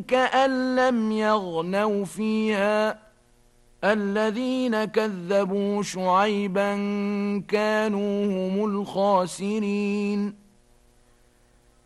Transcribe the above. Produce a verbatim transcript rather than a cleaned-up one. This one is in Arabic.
كأن لم يغنوا فيها الذين كذبوا شعيبا كانوا هم الخاسرين